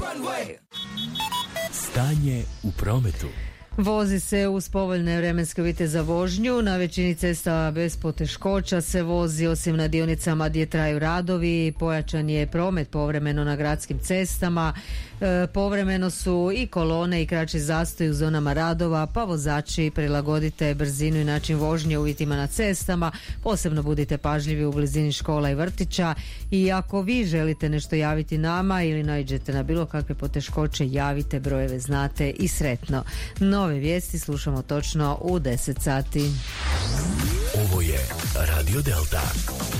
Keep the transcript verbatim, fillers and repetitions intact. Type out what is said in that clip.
Stanje u prometu. Vozi se uz povoljne vremenske uvjete za vožnju. Na većini cesta bez poteškoća se vozi, osim na dionicama gdje traju radovi. Pojačan je promet povremeno na gradskim cestama. E, povremeno su i kolone i kraći zastoji u zonama radova, pa vozači prilagodite brzinu i način vožnje uvjetima na cestama. Posebno budite pažljivi u blizini škola i vrtića. I ako vi želite nešto javiti nama ili naiđete na bilo kakve poteškoće, javite, brojeve znate i sretno. Nove vijesti slušamo točno u deset sati. Ovo je Radio Delta.